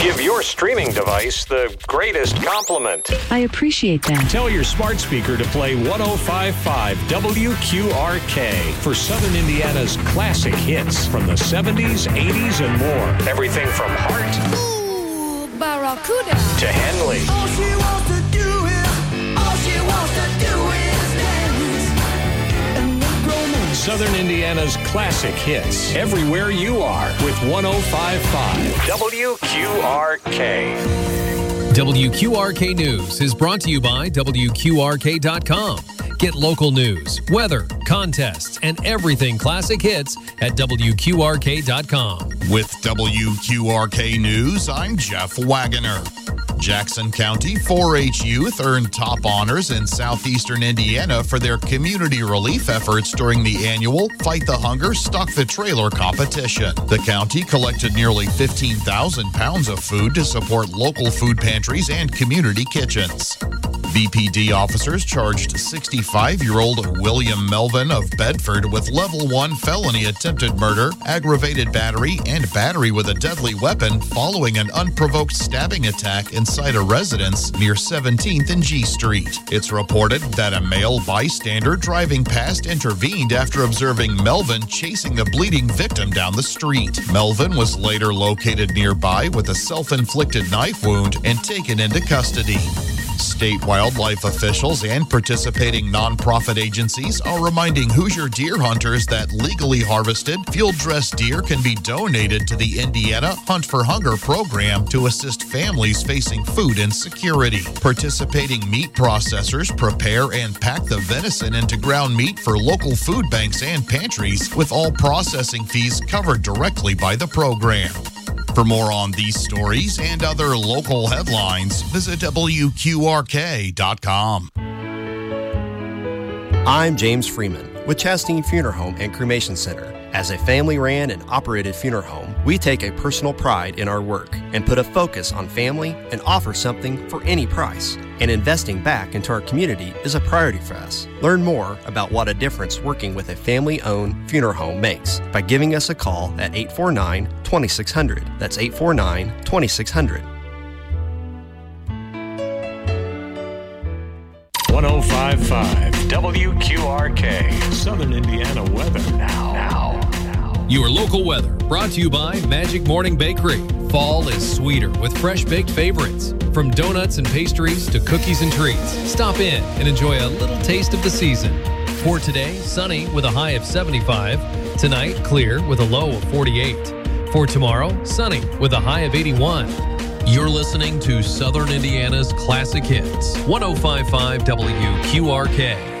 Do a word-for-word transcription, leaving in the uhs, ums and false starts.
Give your streaming device the greatest compliment. I appreciate that. Tell your smart speaker to play one oh five point five W Q R K for Southern Indiana's classic hits from the seventies, eighties, and more. Everything from Heart Ooh, Barracuda to Henley. All she wants to do is, all she wants to do is dance. And make romance. Southern Indiana's classic hits everywhere you are with one oh five point five W Q R K. W Q R K News is brought to you by W Q R K dot com. Get local news, weather, contests, and everything classic hits at W Q R K dot com. With W Q R K News, I'm Jeff Wagoner. Jackson County four H youth earned top honors in southeastern Indiana for their community relief efforts during the annual Fight the Hunger, Stock the Trailer competition. The county collected nearly fifteen thousand pounds of food to support local food pantries and community kitchens. B P D officers charged sixty-five-year-old William Melvin of Bedford with level one felony attempted murder, aggravated battery, and battery with a deadly weapon following an unprovoked stabbing attack inside a residence near seventeenth and G Street. It's reported that a male bystander driving past intervened after observing Melvin chasing the bleeding victim down the street. Melvin was later located nearby with a self-inflicted knife wound and taken into custody. State wildlife officials and participating nonprofit agencies are reminding Hoosier deer hunters that legally harvested, field-dressed deer can be donated to the Indiana Hunt for Hunger program to assist families facing food insecurity. Participating meat processors prepare and pack the venison into ground meat for local food banks and pantries, with all processing fees covered directly by the program. For more on these stories and other local headlines, visit W Q R K dot com. I'm James Freeman with Chastain Funeral Home and Cremation Center. As a family-ran and operated funeral home, we take a personal pride in our work and put a focus on family and offer something for any price. And investing back into our community is a priority for us. Learn more about what a difference working with a family-owned funeral home makes by giving us a call at eight four nine, two six zero zero. That's eight four nine, two six zero zero. one oh five point five W Q R K. Southern Indiana weather now. Now. Your local weather brought to you by Magic Morning Bakery. Fall is sweeter with fresh baked favorites. From donuts and pastries to cookies and treats, stop in and enjoy a little taste of the season. For today, sunny with a high of seventy-five. Tonight, clear with a low of forty-eight. For tomorrow, sunny with a high of eighty-one. You're listening to Southern Indiana's Classic Hits, one oh five point five W Q R K.